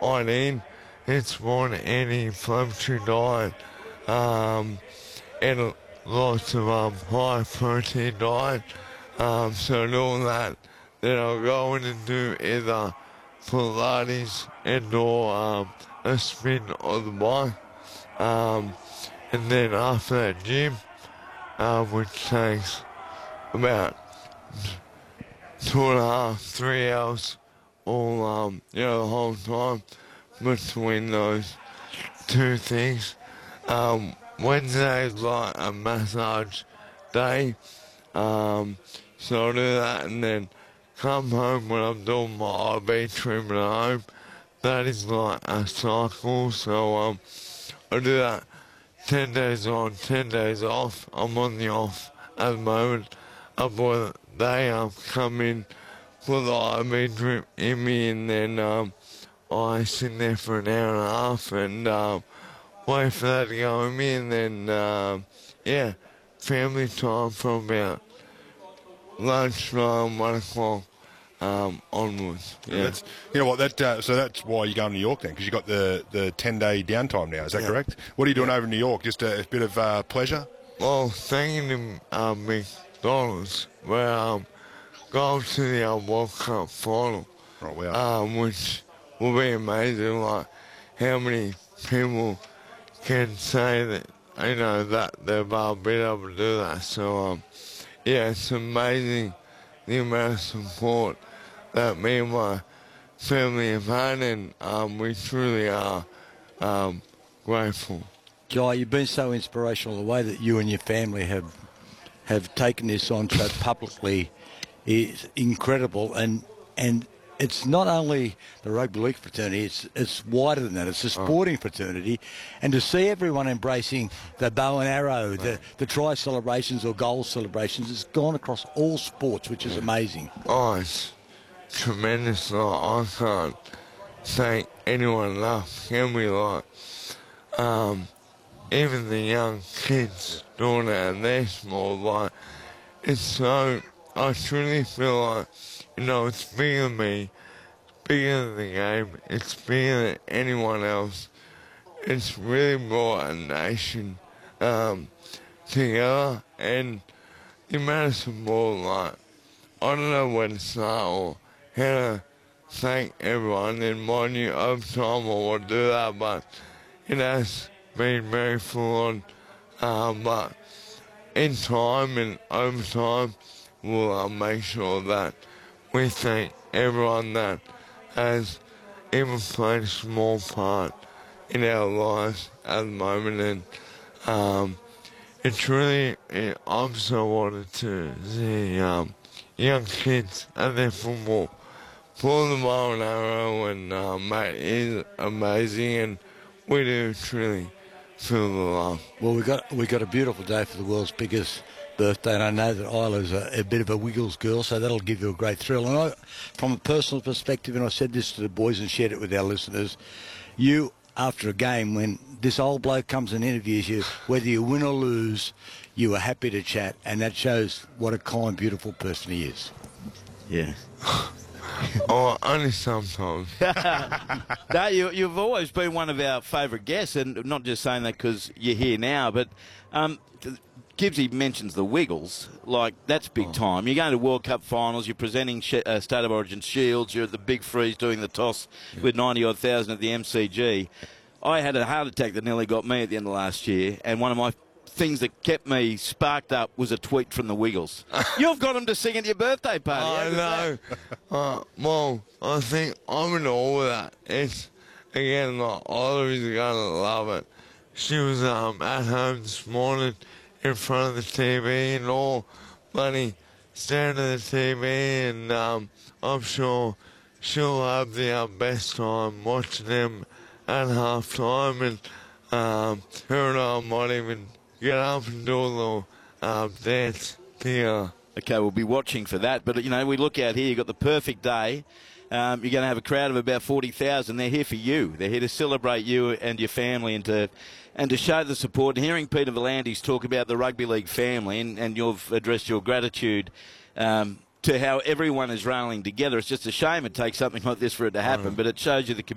iodine. It's more an anti-inflammatory diet, and lots of high protein diet. So doing that, then I'll go in and do either Pilates and or a spin on the bike. And then after that gym, which takes about 2.5, 3 hours all, the whole time between those two things. Wednesday is like a massage day, so I'll do that and then come home when I'm doing my IB treatment at home. That is like a cycle, so I do that 10 days on, 10 days off. I'm on the off at the moment. Otherwise, they come in for the IB drip in me, and then I sit there for an hour and a half and wait for that to go in me, and then, yeah, family time from about lunchtime, 1 o'clock onwards. Yeah. That's, you know what, so that's why you're going to New York then, because you've got the 10-day downtime now, is that correct? What are you doing over in New York? Just a bit of pleasure? Well, thanking the McDonald's, where going to the World Cup final, Oh, wow. which will be amazing, like how many people can say that, you know, that they've been able to do that. So, yeah, it's amazing the amount of support that me and my family have had, and we truly are grateful. Jai, you've been so inspirational. The way that you and your family have taken this on so publicly is incredible, and it's not only the rugby league fraternity, it's wider than that. It's a sporting fraternity, and to see everyone embracing the bow and arrow, the try celebrations or goal celebrations, it's gone across all sports, which is amazing. Oh, it's tremendous. I can't thank anyone enough. Can we, like, even the young kids doing it, and they're small, like, it's so, I truly feel like, you know, it's bigger than me, bigger than the game, it's bigger than anyone else. It's really brought a nation together, and the amount of support, like, I don't know where to start or how to thank everyone. In my new overtime, I want to do that, but it has been very full on. But in time and overtime, we'll make sure that we thank everyone that has even played a small part in our lives at the moment. And it's really, I'm so honored to see young kids at their football, pull the bow and arrow, and mate, is amazing, and we do truly feel the love. Well, we got a beautiful day for the world's biggest birthday, and I know that Isla's a bit of a Wiggles girl, so that'll give you a great thrill. And from a personal perspective, and I said this to the boys and shared it with our listeners, you, after a game, when this old bloke comes and interviews you, whether you win or lose, you are happy to chat, and that shows what a kind, beautiful person he is. Yeah. Oh, only sometimes. No, you've always been one of our favourite guests, and not just saying that because you're here now, but Gibbsy mentions the Wiggles, like that's big time. You're going to World Cup finals, you're presenting State of Origin shields, you're at the Big Freeze doing the toss with 90-odd thousand at the MCG. I had a heart attack that nearly got me at the end of last year, and one of my things that kept me sparked up was a tweet from the Wiggles. You've got them to sing at your birthday party. I know. Well, I think I'm in all of that. It's, again, like, Oliver's going to love it. She was at home this morning in front of the TV and all, bloody staring at the TV, and I'm sure she'll have the best time watching them at half time, and her and I might even get up and do a little dance together. Okay, we'll be watching for that. But, you know, we look out here, you've got the perfect day. You're going to have a crowd of about 40,000. They're here for you. They're here to celebrate you and your family and to show the support. And hearing Peter V'landys talk about the rugby league family, and you've addressed your gratitude to how everyone is rallying together. It's just a shame it takes something like this for it to happen, but it shows you the community.